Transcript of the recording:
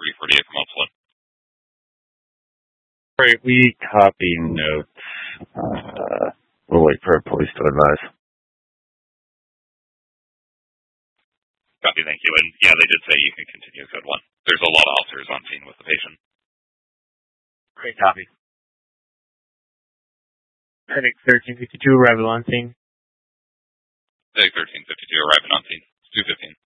348 from Upland. Great, we copy notes. We'll wait for police to advise. Copy, thank you. And yeah, they did say you can continue, code 1. There's a lot of officers on scene with the patient. Great, copy. Medic 1352, arrival on scene. Medic 1352, arriving on scene. 215.